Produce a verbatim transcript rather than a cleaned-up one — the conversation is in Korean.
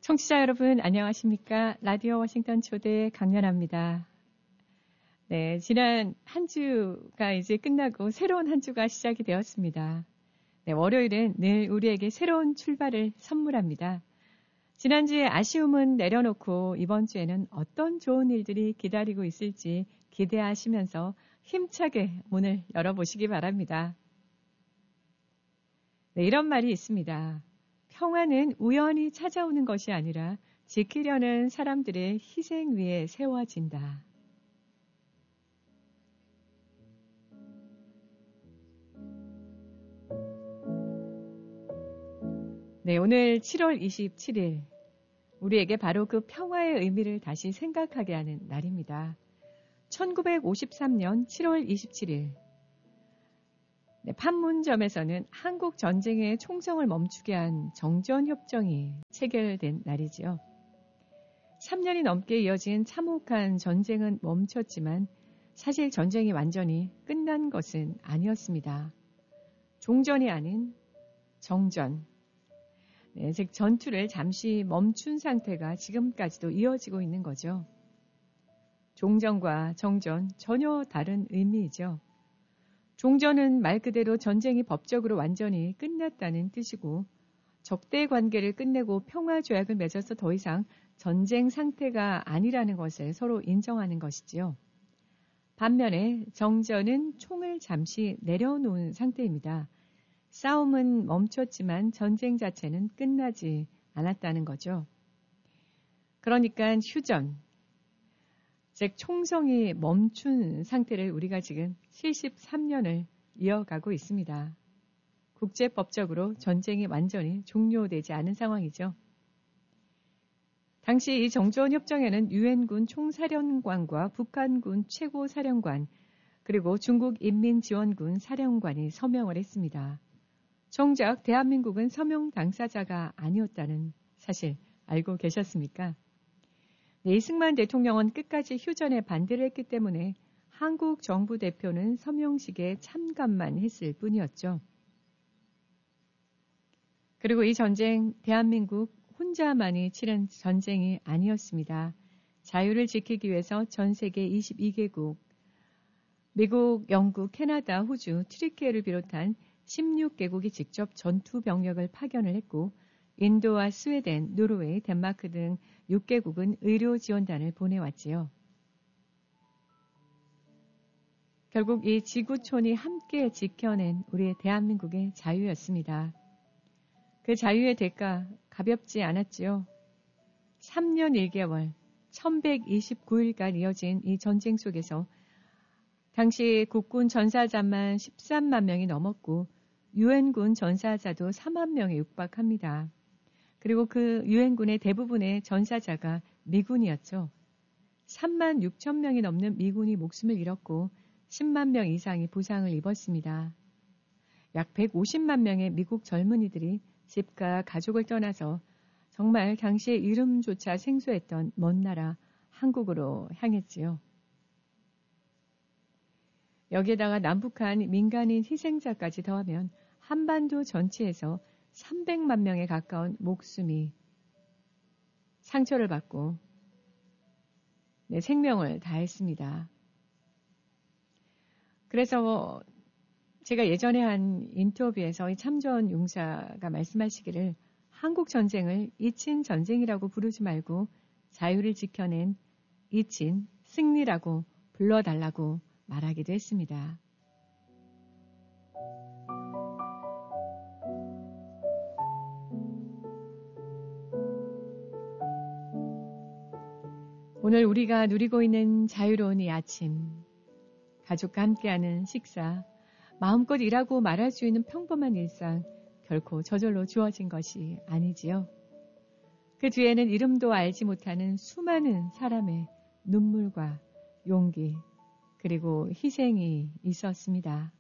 청취자 여러분 안녕하십니까? 라디오 워싱턴 초대 강연아입니다. 네, 지난 한 주가 이제 끝나고 새로운 한 주가 시작이 되었습니다. 네, 월요일은 늘 우리에게 새로운 출발을 선물합니다. 지난주에 아쉬움은 내려놓고 이번 주에는 어떤 좋은 일들이 기다리고 있을지 기대하시면서 힘차게 문을 열어보시기 바랍니다. 네, 이런 말이 있습니다. 평화는 우연히 찾아오는 것이 아니라 지키려는 사람들의 희생 위에 세워진다. 네, 오늘 칠월 이십칠일 우리에게 바로 그 평화의 의미를 다시 생각하게 하는 날입니다. 천구백오십삼년 칠월 이십칠일 네, 판문점에서는 한국 전쟁의 총성을 멈추게 한 정전협정이 체결된 날이지요. 삼 년이 넘게 이어진 참혹한 전쟁은 멈췄지만 사실 전쟁이 완전히 끝난 것은 아니었습니다. 종전이 아닌 정전, 네, 즉 전투를 잠시 멈춘 상태가 지금까지도 이어지고 있는 거죠. 종전과 정전 전혀 다른 의미이죠. 종전은 말 그대로 전쟁이 법적으로 완전히 끝났다는 뜻이고 적대 관계를 끝내고 평화 조약을 맺어서 더 이상 전쟁 상태가 아니라는 것을 서로 인정하는 것이지요. 반면에 정전은 총을 잠시 내려놓은 상태입니다. 싸움은 멈췄지만 전쟁 자체는 끝나지 않았다는 거죠. 그러니까 휴전, 즉 총성이 멈춘 상태를 우리가 지금 칠십삼 년을 이어가고 있습니다. 국제법적으로 전쟁이 완전히 종료되지 않은 상황이죠. 당시 이 정전협정에는 유엔군 총사령관과 북한군 최고사령관 그리고 중국인민지원군 사령관이 서명을 했습니다. 정작 대한민국은 서명 당사자가 아니었다는 사실 알고 계셨습니까? 네, 이승만 대통령은 끝까지 휴전에 반대를 했기 때문에 한국 정부 대표는 서명식에 참관만 했을 뿐이었죠. 그리고 이 전쟁 대한민국 혼자만이 치른 전쟁이 아니었습니다. 자유를 지키기 위해서 전 세계 이십이 개국, 미국, 영국, 캐나다, 호주, 트리키에를 비롯한 십육 개국이 직접 전투 병력을 파견을 했고 인도와 스웨덴, 노르웨이, 덴마크 등 육 개국은 의료 지원단을 보내왔지요. 결국 이 지구촌이 함께 지켜낸 우리 대한민국의 자유였습니다. 그 자유의 대가 가볍지 않았지요. 삼 년 일 개월, 천백이십구 일간 이어진 이 전쟁 속에서 당시 국군 전사자만 십삼만 명이 넘었고 유엔군 전사자도 사만 명에 육박합니다. 그리고 그 유엔군의 대부분의 전사자가 미군이었죠. 삼만 육천 명이 넘는 미군이 목숨을 잃었고 십만 명 이상이 부상을 입었습니다. 약 백오십만 명의 미국 젊은이들이 집과 가족을 떠나서 정말 당시의 이름조차 생소했던 먼 나라 한국으로 향했지요. 여기에다가 남북한 민간인 희생자까지 더하면 한반도 전체에서 삼백만 명에 가까운 목숨이 상처를 받고 네, 생명을 다했습니다. 그래서 제가 예전에 한 인터뷰에서 이 참전 용사가 말씀하시기를 한국 전쟁을 이친 전쟁이라고 부르지 말고 자유를 지켜낸 이친 승리라고 불러달라고 말하기도 했습니다. 오늘 우리가 누리고 있는 자유로운 이 아침, 가족과 함께하는 식사, 마음껏 일하고 말할 수 있는 평범한 일상, 결코 저절로 주어진 것이 아니지요. 그 뒤에는 이름도 알지 못하는 수많은 사람의 눈물과 용기, 그리고 희생이 있었습니다.